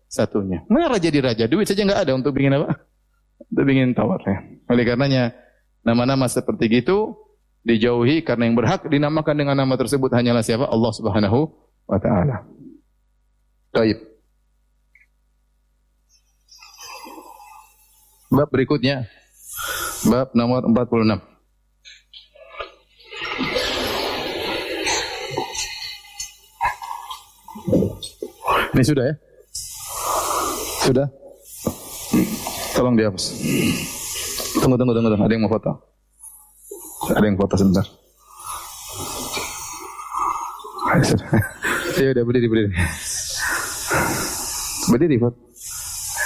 satunya. Mana raja di raja, duit saja nggak ada untuk bikin apa? Untuk bikin tawar ya. Oleh karenanya nama-nama seperti itu dijauhi karena yang berhak dinamakan dengan nama tersebut hanyalah siapa? Allah Subhanahu wa taala. Baik. Bab berikutnya. Bab nomor 46. Ini sudah ya? Sudah? Tolong dihapus. Tunggu. Ada yang mau foto? Ada yang foto sebentar. Ya udah berdiri. Berdiri foto.